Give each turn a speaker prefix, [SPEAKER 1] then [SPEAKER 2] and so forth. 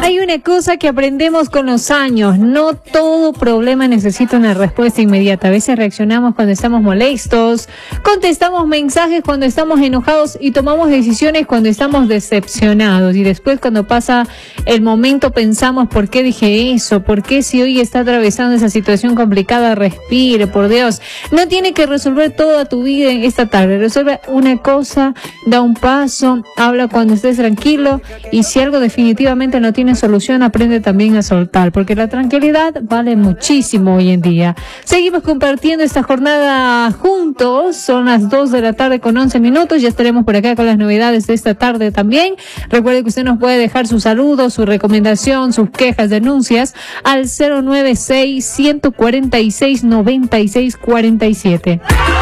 [SPEAKER 1] Hay una cosa que aprendemos con los años, no todo problema necesita una respuesta inmediata. A veces reaccionamos cuando estamos molestos, contestamos mensajes cuando estamos enojados y tomamos decisiones cuando estamos decepcionados. Y después cuando pasa el momento pensamos, ¿por qué dije eso? ¿Por qué si hoy está atravesando esa situación complicada? Respire, por Dios. No tiene que resolver toda tu vida en esta tarde. Resuelve una cosa, da un paso, habla cuando estés tranquilo y si algo definitivamente no tiene solución, aprende también a soltar, porque la tranquilidad vale muchísimo hoy en día. Seguimos compartiendo esta jornada juntos, son las 2 de la tarde con 11 minutos, ya estaremos por acá con las novedades de esta tarde también. Recuerde que usted nos puede dejar sus saludos, su recomendación, sus quejas, denuncias al 096-146-9647.